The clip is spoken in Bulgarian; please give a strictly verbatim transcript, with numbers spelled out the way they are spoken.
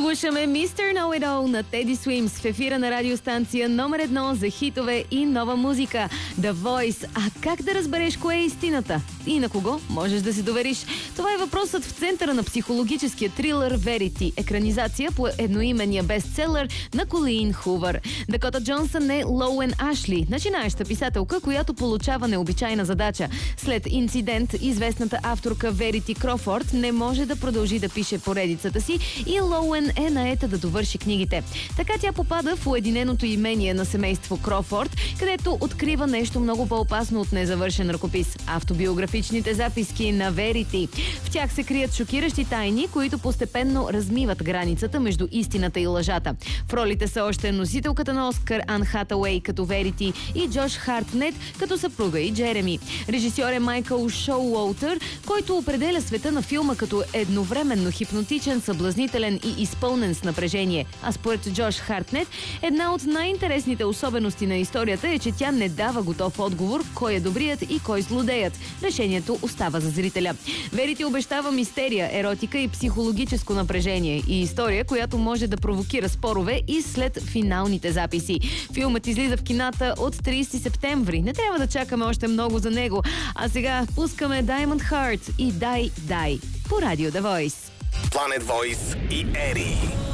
Слушаме мистер Know It All на Теди Суимс в ефира на радиостанция номер едно за хитове и нова музика. The Voice. А как да разбереш кое е истината? И на кого можеш да се довериш? Това е въпросът в центъра на психологическия трилър Verity, екранизация по едноименния бестселър на Колин Хувър. Дакота Джонсън е Лоуен Ашли, начинаеща писателка, която получава необичайна задача. След инцидент, известната авторка Верити Крофорд не може да продължи да пише поредицата си и Лоуен е наета да довърши книгите. Така тя попада в уединеното имение на семейство Крофорд, където открива нещо много по-опасно от незавършен ръкопис – автобиографичните записки на Верити. В тях се крият шокиращи тайни, които постепенно размиват границата между истината и лъжата. В ролите са още носителката на Оскар Ан Хатауей като Верити и Джош Хартнет като съпруга и Джереми. Режисьор е Майкъл Шоуолтър, който определя света на филма като едновременно хипнотичен, съблазнителен и изпълнен с напрежение. А според Джош Хартнет, една от най-интересните особености на историята е, че тя не дава готов отговор кой е добрият и кой злодеят. Решението остава за зрителя. Верити обещава мистерия, еротика и психологическо напрежение и история, която може да провокира спорове и след финалните записи. Филмът излиза в кината от тридесети септември. Не трябва да чакаме още много за него. А сега пускаме Diamond Heart и Дай Дай по радио The Voice. Planet Voice и Ери.